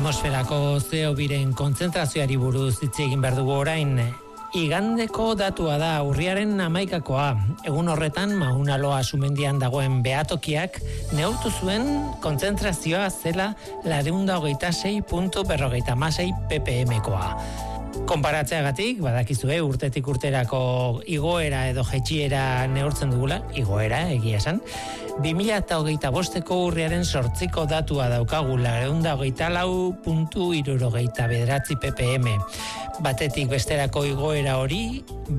Atmosferako CO2-ren kontzentrazioari buruz hitz egin behar dugu orain. Igandeko datua da urriaren 11koa. Egun horretan Mauna Loa sumendian dagoen behatokiak neurtu zuen kontzentrazioa zela 426.56 ppmkoa. Konparatzeagatik, badakizue urtetik urterako igoera edo jaitsiera neurtzen dugula, igoera egia esan, 2025ko urriaren 8ko datua daukagu 424.69 ppm. Batetik besterako igoera hori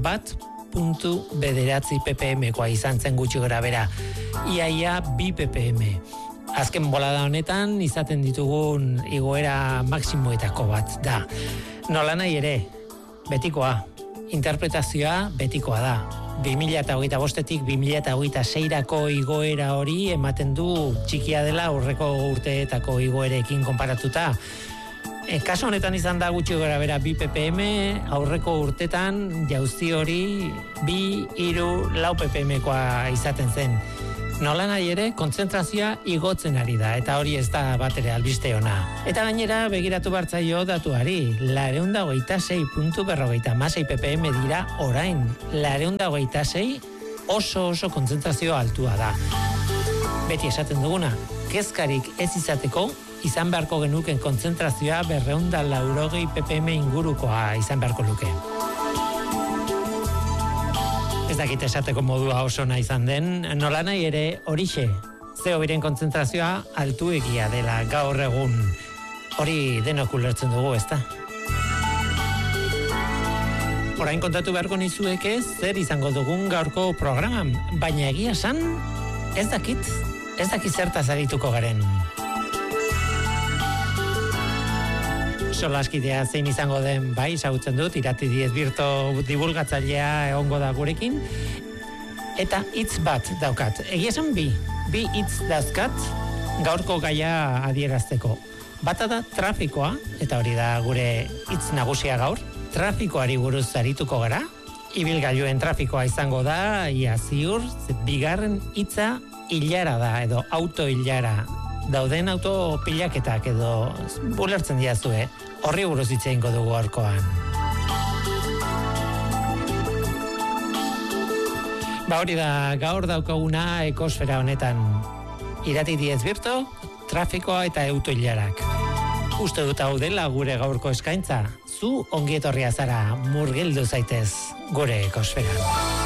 1.9 ppmkoa izan zen gutxi gorabehera, iaia 2 ppm. Azken bolada honetan izaten ditugun igoera maksimoetako bat da. Nola nahi ere, betikoa, interpretazioa betikoa da. 2025-etik 2026-rako igoera hori ematen du txikia dela aurreko urteetako igoerekin konparatuta. Kasu honetan izan da gutxi gorabehera 2 ppm, aurreko urtetan jauzi hori 2-4 ppmkoa izaten zen. Nola nahi ere, kontzentrazioa igotzen ari da, eta hori ez da batere albiste ona. Eta gainera, begiratu bartzaio datuari, 426.56 ppm dira orain. 426 oso kontzentrazio altua da. Beti esaten duguna, kezkarik ez izateko, izan beharko genuken kontzentrazioa 480 ppm ingurukoa izan beharko luke. Ez dakit esateko modua oso nahi izan den, nola nahi ere horixe, CO2-ren kontzentrazioa altuegia dela gaur egun. Hori denok ulertzen dugu, ezta? Orain kontatu beharko nizueke zer izango dugun gaurko programan, baina egia esan, ez dakit zertaz arituko garen. Solaskidea zein izango den bai, ezagutzen dut, Irati Diez Birto divulgatzailea egongo da gurekin. Eta hitz bat daukat. Egia esan bi hitz dauzkat gaurko gaia adierazteko. Bata da trafikoa, eta hori da gure hitz nagusia gaur. Trafikoari buruz arituko gara. Ibilgailuen trafikoa izango da, ia ziur, bigarren hitza ilara da, edo auto-ilara. Dauden autopilaketak edo ulertzen diazue, horri buruz hitz egingo dugu gaurkoan. Hori da gaur daukaguna ekosfera honetan. Irati Diez Birto, trafikoa eta autoilarak. Uste dut hau dela gure gaurko eskaintza. Zu ongi etorria zara, murgildu zaitez gure ekosferan.